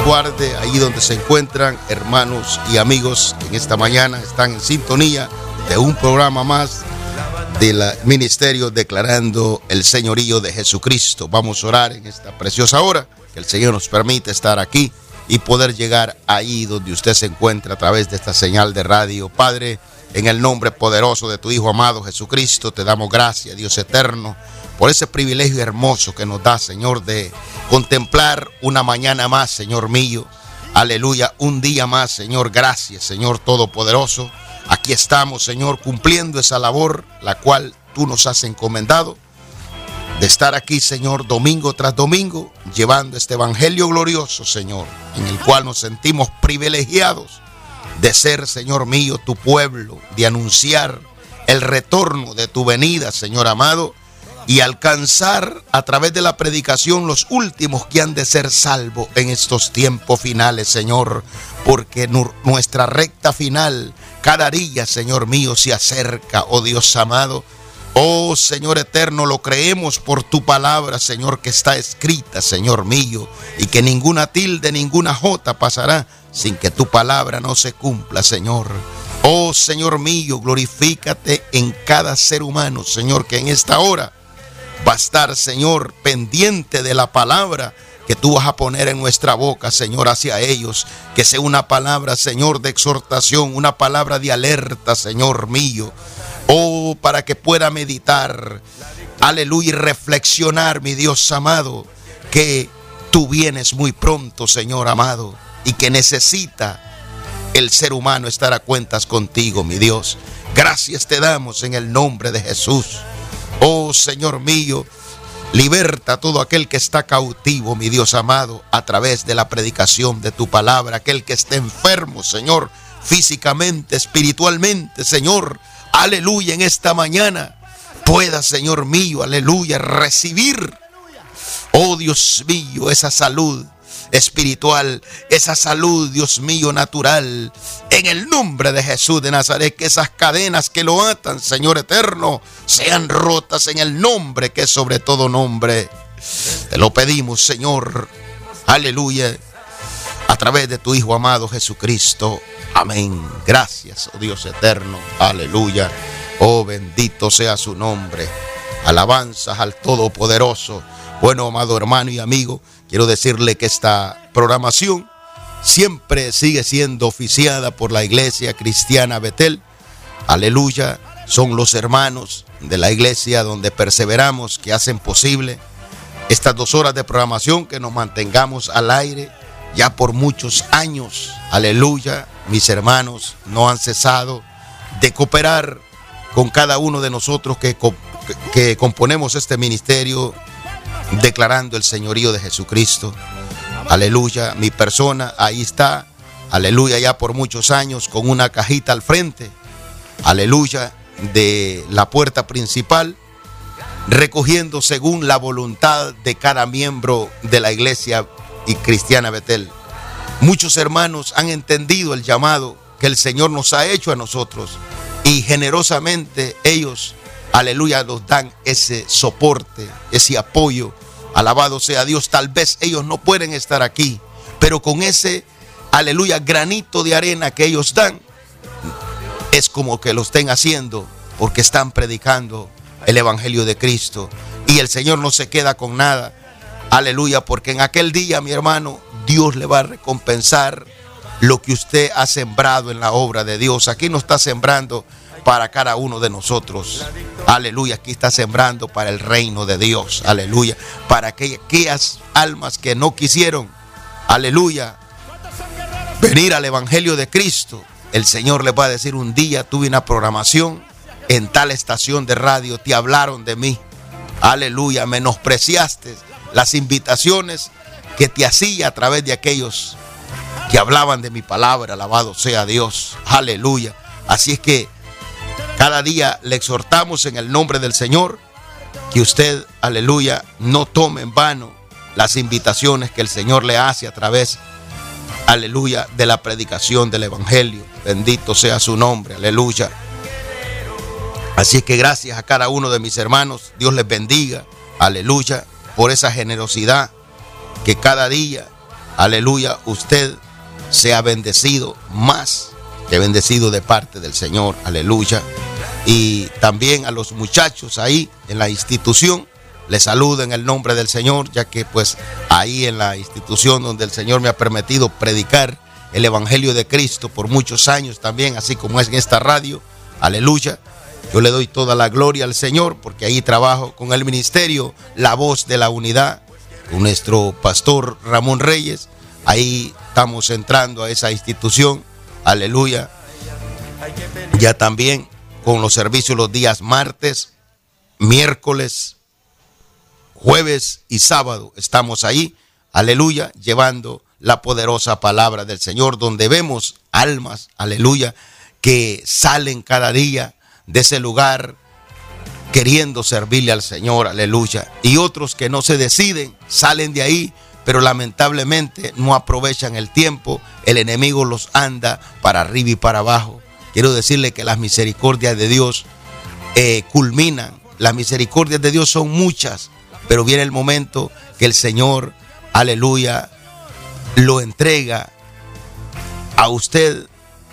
guarde ahí donde se encuentran, hermanos y amigos que en esta mañana están en sintonía de un programa más del ministerio Declarando el Señorío de Jesucristo. Vamos a orar en esta preciosa hora, que el Señor nos permite estar aquí y poder llegar ahí donde usted se encuentra a través de esta señal de radio. Padre, en el nombre poderoso de tu Hijo amado Jesucristo, te damos gracias, Dios eterno, por ese privilegio hermoso que nos da, Señor, de contemplar una mañana más, Señor mío. Aleluya, un día más, Señor. Gracias, Señor Todopoderoso. Aquí estamos, Señor, cumpliendo esa labor la cual tú nos has encomendado, de estar aquí, Señor, domingo tras domingo, llevando este evangelio glorioso, Señor, en el cual nos sentimos privilegiados de ser, Señor mío, tu pueblo, de anunciar el retorno de tu venida, Señor amado, y alcanzar a través de la predicación los últimos que han de ser salvos en estos tiempos finales, Señor, porque nuestra recta final cada día, Señor mío, se acerca, oh Dios amado. Oh Señor eterno, lo creemos por tu palabra, Señor, que está escrita, Señor mío, y que ninguna tilde, ninguna jota pasará sin que tu palabra no se cumpla, Señor. Oh Señor mío, glorifícate en cada ser humano, Señor, que en esta hora va a estar, Señor, pendiente de la palabra que tú vas a poner en nuestra boca, Señor, hacia ellos. Que sea una palabra, Señor, de exhortación, una palabra de alerta, Señor mío. Oh, para que pueda meditar, aleluya, y reflexionar, mi Dios amado, que tú vienes muy pronto, Señor amado, y que necesita el ser humano estar a cuentas contigo, mi Dios. Gracias te damos en el nombre de Jesús. Oh, Señor mío, liberta a todo aquel que está cautivo, mi Dios amado, a través de la predicación de tu palabra. Aquel que esté enfermo, Señor, físicamente, espiritualmente, Señor, aleluya, en esta mañana pueda, Señor mío, aleluya, recibir, oh Dios mío, esa salud espiritual, esa salud, Dios mío, natural, en el nombre de Jesús de Nazaret. Que esas cadenas que lo atan, Señor eterno, sean rotas en el nombre que es sobre todo nombre. Te lo pedimos, Señor, aleluya, a través de tu Hijo amado Jesucristo. Amén. Gracias, oh Dios eterno. Aleluya. Oh, bendito sea su nombre. Alabanzas al Todopoderoso. Bueno, amado hermano y amigo, quiero decirle que esta programación siempre sigue siendo oficiada por la Iglesia Cristiana Betel. Aleluya. Son los hermanos de la iglesia donde perseveramos que hacen posible estas 2 horas de programación, que nos mantengamos al aire ya por muchos años. Aleluya. Mis hermanos no han cesado de cooperar con cada uno de nosotros que componemos este ministerio declarando el señorío de Jesucristo. Aleluya. Mi persona ahí está, aleluya, ya por muchos años con una cajita al frente, aleluya, de la puerta principal, recogiendo según la voluntad de cada miembro de la iglesia y Cristiana Betel. Muchos hermanos han entendido el llamado que el Señor nos ha hecho a nosotros, y generosamente ellos, aleluya, nos dan ese soporte, ese apoyo. Alabado sea Dios. Tal vez ellos no pueden estar aquí, pero con ese, aleluya, granito de arena que ellos dan, es como que lo estén haciendo, porque están predicando el evangelio de Cristo, y el Señor no se queda con nada. Aleluya, porque en aquel día, mi hermano, Dios le va a recompensar lo que usted ha sembrado en la obra de Dios. Aquí no está sembrando para cada uno de nosotros. Aleluya, aquí está sembrando para el reino de Dios. Aleluya, para aquellas almas que no quisieron, aleluya, venir al evangelio de Cristo. El Señor les va a decir: un día tuve una programación en tal estación de radio, te hablaron de mí. Aleluya, menospreciaste las invitaciones que te hacía a través de aquellos que hablaban de mi palabra. Alabado sea Dios. Aleluya. Así es que cada día le exhortamos en el nombre del Señor que usted, aleluya, no tome en vano las invitaciones que el Señor le hace a través, aleluya, de la predicación del evangelio. Bendito sea su nombre. Aleluya. Así es que gracias a cada uno de mis hermanos. Dios les bendiga. Aleluya. Por esa generosidad que cada día, aleluya, usted sea bendecido, más que bendecido de parte del Señor, aleluya. Y también a los muchachos ahí en la institución, les saludo en el nombre del Señor, ya que pues ahí en la institución donde el Señor me ha permitido predicar el Evangelio de Cristo por muchos años también, así como es en esta radio, aleluya. Yo le doy toda la gloria al Señor porque ahí trabajo con el ministerio La Voz de la Unidad, con nuestro pastor Ramón Reyes. Ahí estamos entrando a esa institución, aleluya. Ya también con los servicios los días martes, miércoles, jueves y sábado estamos ahí, aleluya, llevando la poderosa palabra del Señor, donde vemos almas, aleluya, que salen cada día de ese lugar queriendo servirle al Señor, aleluya, y otros que no se deciden, salen de ahí, pero lamentablemente no aprovechan el tiempo, el enemigo los anda para arriba y para abajo. Quiero decirle que las misericordias de Dios culminan, las misericordias de Dios son muchas, pero viene el momento que el Señor, aleluya, lo entrega a usted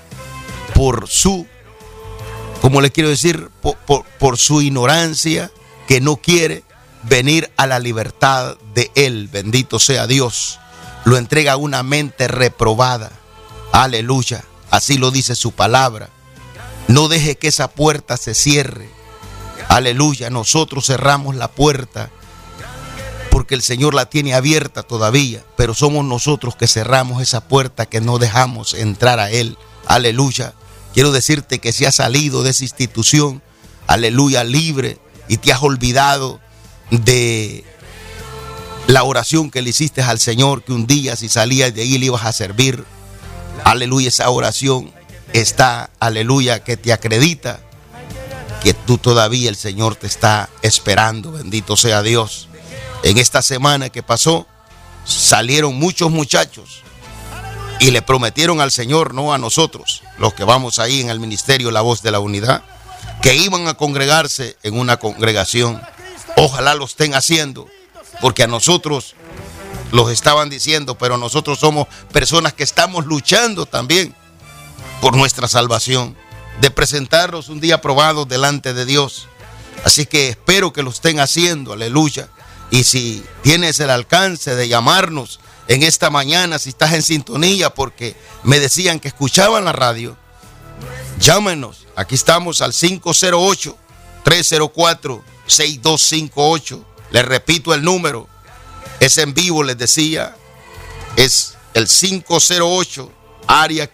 por su, como le quiero decir, por su ignorancia, que no quiere venir a la libertad de Él. Bendito sea Dios. Lo entrega a una mente reprobada. Aleluya. Así lo dice su palabra. No deje que esa puerta se cierre. Aleluya. Nosotros cerramos la puerta porque el Señor la tiene abierta todavía, pero somos nosotros que cerramos esa puerta, que no dejamos entrar a Él. Aleluya. Quiero decirte que si has salido de esa institución, aleluya, libre, y te has olvidado de la oración que le hiciste al Señor, que un día si salías de ahí le ibas a servir, aleluya, esa oración está, aleluya, que te acredita que tú todavía, el Señor te está esperando. Bendito sea Dios. En esta semana que pasó, salieron muchos muchachos y le prometieron al Señor, no a nosotros, los que vamos ahí en el ministerio La Voz de la Unidad, que iban a congregarse en una congregación. Ojalá lo estén haciendo, porque a nosotros los estaban diciendo, pero nosotros somos personas que estamos luchando también por nuestra salvación, de presentarnos un día aprobados delante de Dios. Así que espero que lo estén haciendo, aleluya. Y si tienes el alcance de llamarnos en esta mañana, si estás en sintonía, porque me decían que escuchaban la radio, llámenos. Aquí estamos al 508-304-6258. Les repito el número, es en vivo, les decía, es el 508 área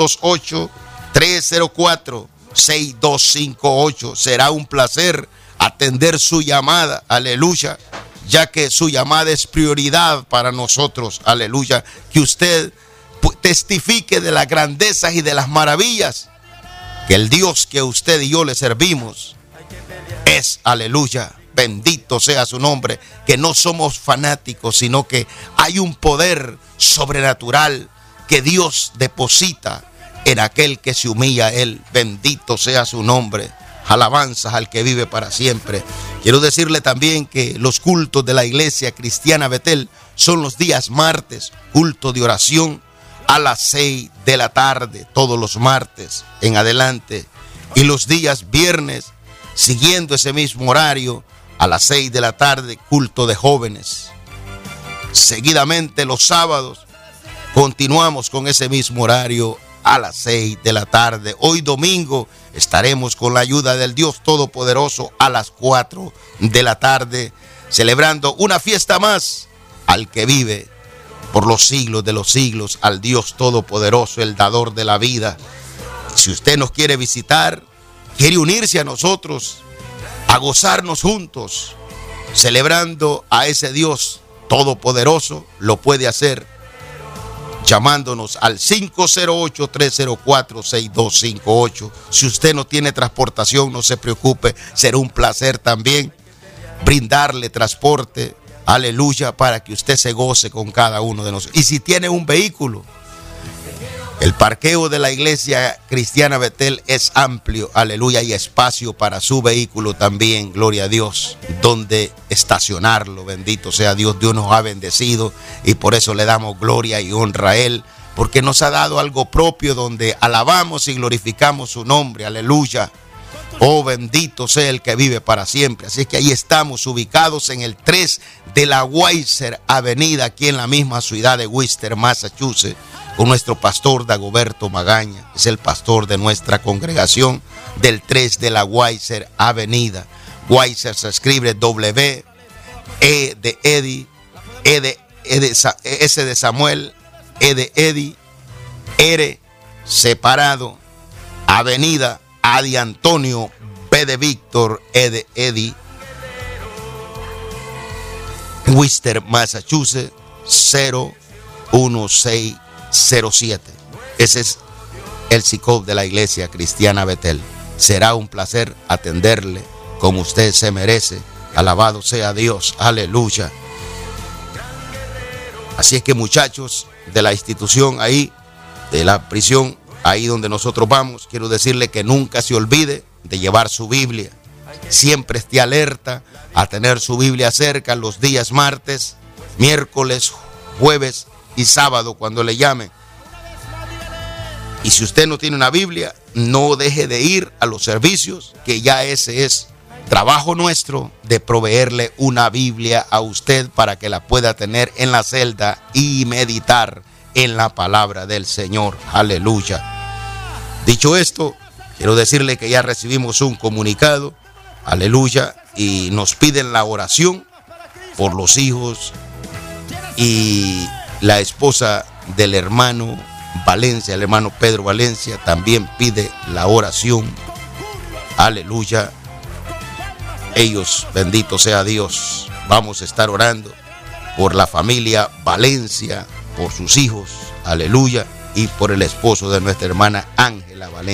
508-304-6258. Será un placer atender su llamada, aleluya, ya que su llamada es prioridad para nosotros, aleluya. Que usted testifique de las grandezas y de las maravillas que el Dios que usted y yo le servimos es, aleluya. Bendito sea su nombre, que no somos fanáticos, sino que hay un poder sobrenatural que Dios deposita en aquel que se humilla a Él. Bendito sea su nombre. Alabanzas al que vive para siempre. Quiero decirle también que los cultos de la Iglesia Cristiana Betel son los días martes, culto de oración a las 6 de la tarde, todos los martes en adelante. Y los días viernes, siguiendo ese mismo horario, a las 6 de la tarde, culto de jóvenes. Seguidamente los sábados, continuamos con ese mismo horario a las 6 de la tarde. Hoy domingo estaremos con la ayuda del Dios Todopoderoso a las 4 de la tarde, celebrando una fiesta más al que vive por los siglos de los siglos, al Dios Todopoderoso, el dador de la vida. Si usted nos quiere visitar, quiere unirse a nosotros, a gozarnos juntos, celebrando a ese Dios Todopoderoso, lo puede hacer llamándonos al 508-304-6258. Si usted no tiene transportación, no se preocupe, será un placer también brindarle transporte, aleluya, para que usted se goce con cada uno de nosotros. Y si tiene un vehículo, El parqueo de la iglesia cristiana Betel es amplio, aleluya, y espacio para su vehículo también, gloria a Dios, donde estacionarlo, bendito sea Dios. Dios nos ha bendecido y por eso le damos gloria y honra a Él, porque nos ha dado algo propio donde alabamos y glorificamos su nombre, aleluya. Oh, bendito sea el que vive para siempre. Así es que ahí estamos ubicados en el 3 de la Weiser Avenida, aquí en la misma ciudad de Worcester, Massachusetts, con nuestro pastor Dagoberto Magaña. Es el pastor de nuestra congregación del 3 de la Weiser Avenida. Weiser se escribe W, E de Eddie, S de Samuel, E de Eddie, R separado, Avenida, A de Antonio, B de Víctor, E de Eddie, Worcester, Massachusetts, 01607. Ese es el SICOP de la iglesia cristiana Betel. Será un placer atenderle como usted se merece. Alabado sea Dios, aleluya. Así es que, muchachos de la institución ahí, de la prisión, ahí donde nosotros vamos, quiero decirle que nunca se olvide de llevar su Biblia. Siempre esté alerta a tener su Biblia cerca los días martes, miércoles, jueves y sábado cuando le llamen. Y si usted no tiene una Biblia, no deje de ir a los servicios, que ya ese es trabajo nuestro, de proveerle una Biblia a usted para que la pueda tener en la celda y meditar en la palabra del Señor. Aleluya. Dicho esto, quiero decirle que ya recibimos un comunicado, aleluya, y nos piden la oración por los hijos y la esposa del hermano Valencia, el hermano Pedro Valencia, también pide la oración. Aleluya. Ellos, bendito sea Dios, vamos a estar orando por la familia Valencia, por sus hijos, aleluya, y por el esposo de nuestra hermana Ángela Valencia.